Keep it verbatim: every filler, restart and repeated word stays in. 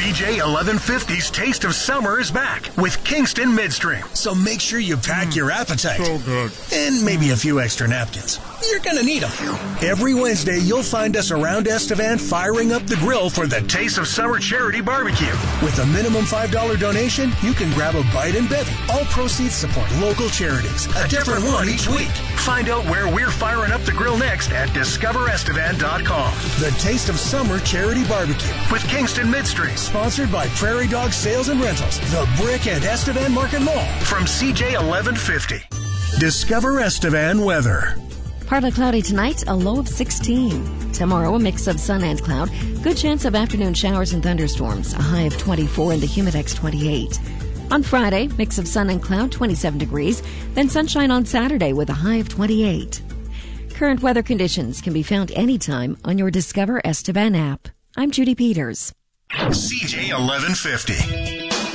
C J eleven fifty's Taste of Summer is back with Kingston Midstream. So make sure you pack your appetite. So good. And maybe a few extra napkins. You're going to need them. Every Wednesday, you'll find us around Estevan firing up the grill for the Taste of Summer Charity Barbecue. With a minimum five dollars donation, you can grab a bite and bevy. All proceeds support local charities. A different one each week. Find out where we're firing up the grill next at discover estevan dot com. The Taste of Summer Charity Barbecue with Kingston Midstream. Sponsored by Prairie Dog Sales and Rentals, the Brick and Estevan Market Mall. From C J eleven fifty. Discover Estevan weather. Partly cloudy tonight, a low of sixteen. Tomorrow, a mix of sun and cloud. Good chance of afternoon showers and thunderstorms. A high of twenty-four and the Humidex twenty-eight. On Friday, mix of sun and cloud, twenty-seven degrees. Then sunshine on Saturday with a high of twenty-eight. Current weather conditions can be found anytime on your Discover Estevan app. I'm Judy Peters. C J eleven fifty.